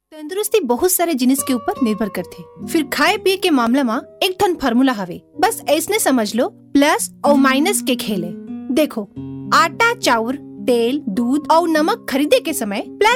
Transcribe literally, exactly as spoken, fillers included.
तंदुरुस्ती बहुत सारे जिनिस के ऊपर निर्भर करथे। फिर खाए पिए के मामला में एक ठन फार्मूला हवे, बस ऐसने समझ लो, प्लस और माइनस के खेले। देखो, आटा, चाउर, तेल, दूध और नमक खरीदे के समय प्लस